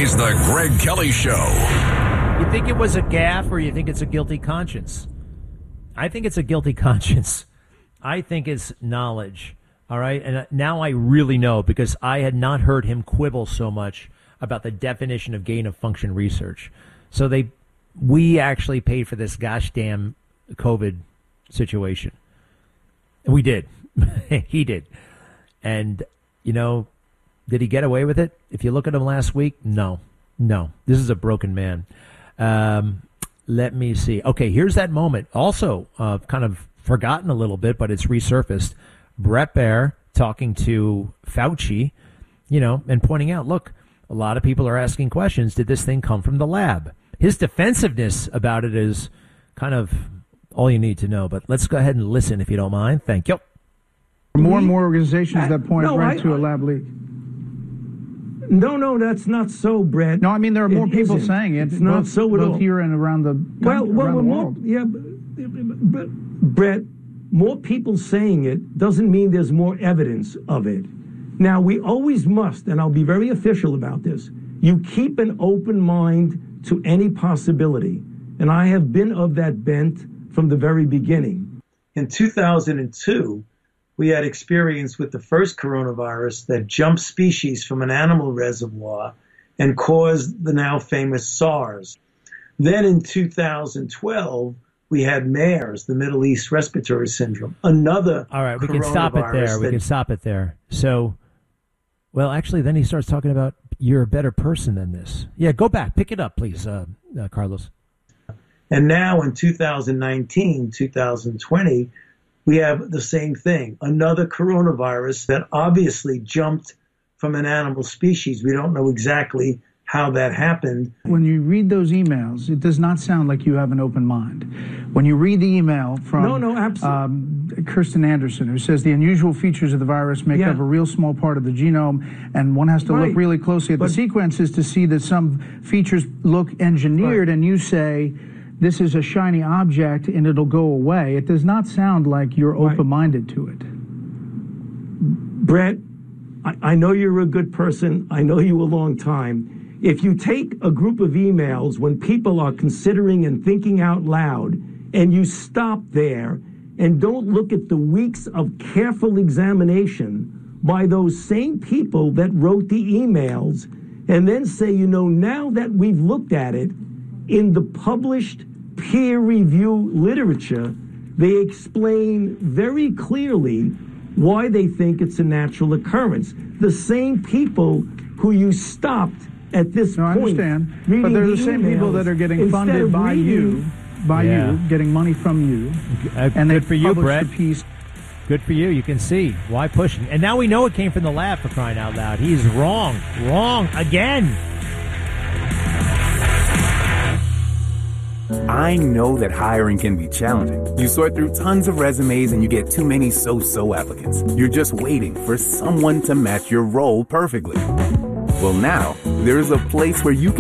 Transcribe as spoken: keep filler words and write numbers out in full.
is the Greg Kelly Show. You think it was a gaffe or you think it's a guilty conscience? I think it's a guilty conscience. I think it's knowledge. All right. And now I really know because I had not heard him quibble so much about the definition of gain of function research. So they, we actually paid for this gosh damn COVID situation. And we did. He did. And, you know, did he get away with it? If you look at him last week, no. No. This is a broken man. Um, let me see. Okay, here's that moment. Also, uh, kind of forgotten a little bit, but it's resurfaced. Bret Baier talking to Fauci, you know, and pointing out, look, a lot of people are asking questions. Did this thing come from the lab? His defensiveness about it is kind of all you need to know. But let's go ahead and listen, if you don't mind. Thank you. More and more organizations that point no, right I, to a lab leak. No, no, that's not so, Brett. No, I mean, there are more it people isn't. saying it. It's not both, so at both all. here and around the, well, well, around the more, world. Yeah, but, but, Brett, more people saying it doesn't mean there's more evidence of it. Now, we always must, and I'll be very official about this, you keep an open mind to any possibility. And I have been of that bent from the very beginning. In two thousand two, we had experience with the first coronavirus that jumped species from an animal reservoir and caused the now famous SARS. Then in two thousand twelve, we had MERS, the Middle East Respiratory Syndrome, another All right, we can stop it there. We can stop it there. So, well, actually, then he starts talking about you're a better person than this. Yeah, go back. Pick it up, please, uh, uh, Carlos. And now in two thousand nineteen, two thousand twenty, we have the same thing, another coronavirus that obviously jumped from an animal species. We don't know exactly how that happened. When you read those emails, it does not sound like you have an open mind. When you read the email from no, no, absolutely. Um, Kirsten Anderson, who says the unusual features of the virus make yeah. up a real small part of the genome, and one has to right. look really closely at but, the sequences to see that some features look engineered, right. and you say, this is a shiny object and it'll go away. It does not sound like you're right. open-minded to it. Brett, I, I know you're a good person. I know you a long time. If you take a group of emails when people are considering and thinking out loud, and you stop there and don't look at the weeks of careful examination by those same people that wrote the emails, and then say, you know, now that we've looked at it, in the published peer review literature, they explain very clearly why they think it's a natural occurrence. The same people who you stopped at this no, point. I understand. But they're the, the same people that are getting funded by reading, you, by yeah. you, getting money from you. Uh, and good for you, Brett. The piece. Good for you. You can see why pushing. And now we know it came from the lab, for crying out loud. He's wrong. Wrong again. I know that hiring can be challenging. You sort through tons of resumes and you get too many so-so applicants. You're just waiting for someone to match your role perfectly. Well, now, there is a place where you can